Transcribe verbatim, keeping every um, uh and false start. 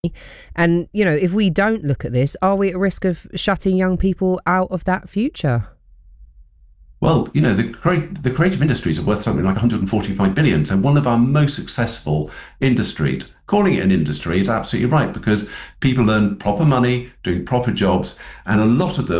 And, you know, if we don't look at this, are we at risk of shutting young people out of that future? Well, you know, the, crea- the creative industries are worth something like one hundred forty-five billion. So one of our most successful industries. Calling it an industry is absolutely right because people earn proper money, doing proper jobs, and a lot of them